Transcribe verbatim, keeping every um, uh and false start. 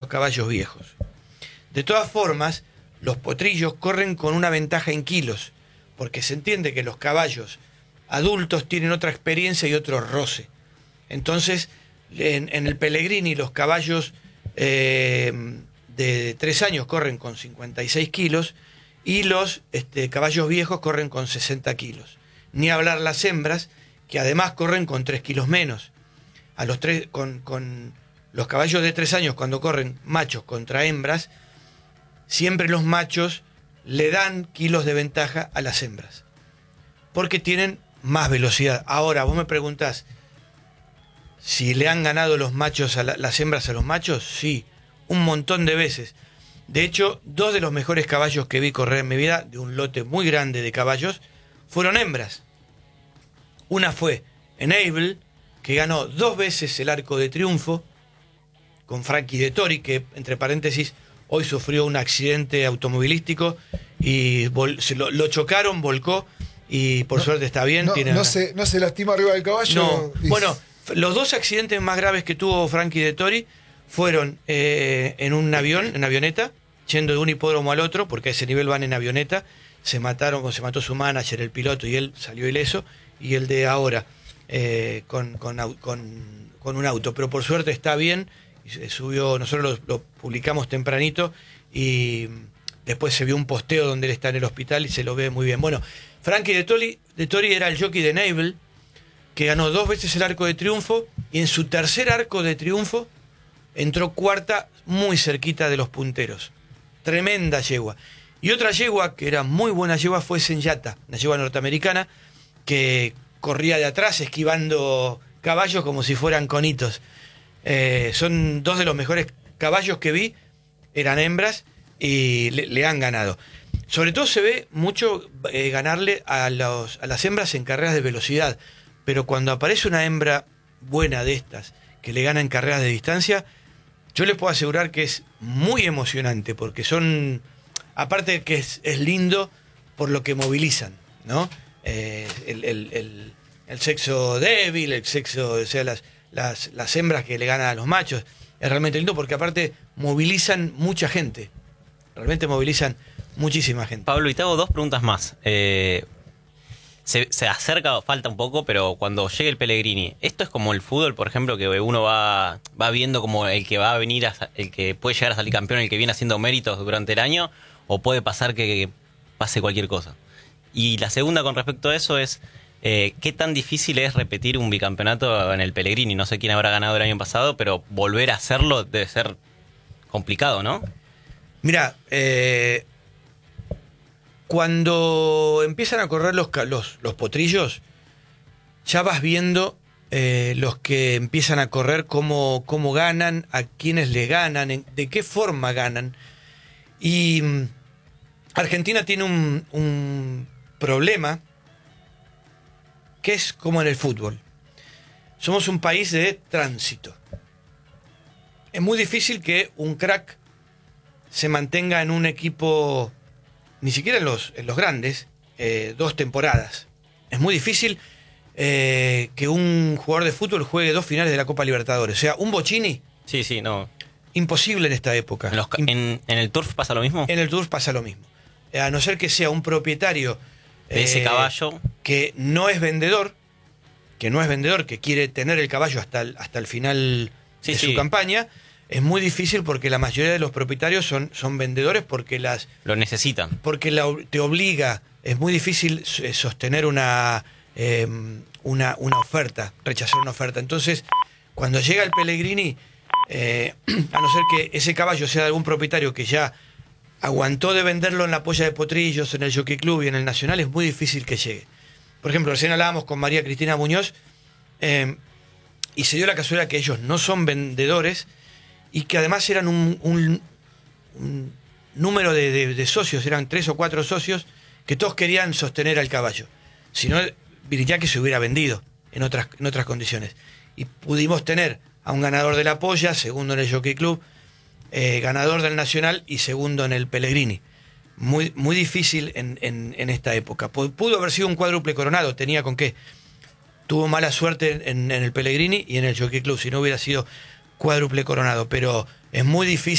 caballos viejos. De todas formas, los potrillos corren con una ventaja en kilos, porque se entiende que los caballos adultos tienen otra experiencia y otro roce. Entonces, en, en el Pellegrini los caballos eh, de tres años corren con cincuenta y seis kilos y los este, caballos viejos corren con sesenta kilos. Ni hablar las hembras, que además corren con tres kilos menos. A los tres, con, con los caballos de tres años, cuando corren machos contra hembras, siempre los machos le dan kilos de ventaja a las hembras, porque tienen más velocidad. Ahora, vos me preguntás si le han ganado los machos a la, las hembras a los machos. Sí, un montón de veces. De hecho, dos de los mejores caballos que vi correr en mi vida, de un lote muy grande de caballos, fueron hembras. Una fue Enable, que ganó dos veces el Arco de Triunfo, con Frankie Dettori, que, entre paréntesis, hoy sufrió un accidente automovilístico y vol- se lo, lo chocaron, volcó y por no, suerte está bien. No, tiene no, una... se, no se lastima arriba del caballo. No, y... bueno, los dos accidentes más graves que tuvo Frankie Dettori fueron eh, en un avión, en avioneta, yendo de un hipódromo al otro, porque a ese nivel van en avioneta. Se mataron, se mató su manager, el piloto, y él salió ileso. Y el de ahora, eh, con, con, con, con un auto. Pero por suerte está bien. Subió, nosotros lo, lo publicamos tempranito y después se vio un posteo donde él está en el hospital y se lo ve muy bien. Bueno, Frankie Dettori, Dettori era el jockey de Enable, que ganó dos veces el Arco de Triunfo y en su tercer Arco de Triunfo entró cuarta, muy cerquita de los punteros. Tremenda yegua. Y otra yegua que era muy buena yegua fue Senyata, una yegua norteamericana que corría de atrás esquivando caballos como si fueran conitos. Eh, son dos de los mejores caballos que vi, eran hembras y le, le han ganado. Sobre todo se ve mucho eh, ganarle a, los, a las hembras en carreras de velocidad, pero cuando aparece una hembra buena de estas que le gana en carreras de distancia, yo les puedo asegurar que es muy emocionante, porque son, aparte de que es, es lindo por lo que movilizan, ¿no? Eh, el, el, el, el sexo débil, el sexo, o sea, las Las, las hembras que le ganan a los machos, es realmente lindo porque aparte movilizan mucha gente, realmente movilizan muchísima gente. Pablo, y te hago dos preguntas más. Eh, se, se acerca, falta un poco, pero cuando llegue el Pellegrini, ¿esto es como el fútbol, por ejemplo, que uno va, va viendo como el que va a venir, a, el que puede llegar a salir campeón, el que viene haciendo méritos durante el año, o puede pasar que, que pase cualquier cosa? Y la segunda con respecto a eso es, Eh, ¿qué tan difícil es repetir un bicampeonato en el Pellegrini? No sé quién habrá ganado el año pasado, pero volver a hacerlo debe ser complicado, ¿no? Mira, eh, cuando empiezan a correr los, los, los potrillos, ya vas viendo eh, los que empiezan a correr cómo, cómo ganan, a quiénes le ganan, en, de qué forma ganan. Y mm, Argentina tiene un, un problema que es como en el fútbol. Somos un país de tránsito. Es muy difícil que un crack se mantenga en un equipo, ni siquiera en los, en los grandes, eh, dos temporadas. Es muy difícil eh, que un jugador de fútbol juegue dos finales de la Copa Libertadores. O sea, un Bocini. Sí, sí, no. Imposible en esta época. ¿En, los, en, en el Turf pasa lo mismo? En el Turf pasa lo mismo. A no ser que sea un propietario de ese eh, caballo que no es vendedor, que no es vendedor, que quiere tener el caballo hasta el, hasta el final sí, de sí. su campaña, es muy difícil porque la mayoría de los propietarios son, son vendedores porque las lo necesitan. Porque la, te obliga, es muy difícil sostener una, eh, una, una oferta, rechazar una oferta. Entonces, cuando llega el Pellegrini, eh, a no ser que ese caballo sea de algún propietario que ya aguantó de venderlo en la Polla de Potrillos, en el Jockey Club y en el Nacional, es muy difícil que llegue. Por ejemplo, recién hablábamos con María Cristina Muñoz eh, y se dio la casualidad que ellos no son vendedores y que además eran un, un, un número de, de, de socios, eran tres o cuatro socios que todos querían sostener al caballo. Si no, Viridiaque se hubiera vendido en otras, en otras condiciones. Y pudimos tener a un ganador de la Polla, segundo en el Jockey Club, eh, ganador del Nacional y segundo en el Pellegrini. Muy, muy difícil en, en, en esta época. Pudo haber sido un cuádruple coronado, tenía con qué. Tuvo mala suerte en, en el Pellegrini y en el Jockey Club, si no hubiera sido cuádruple coronado, pero es muy difícil.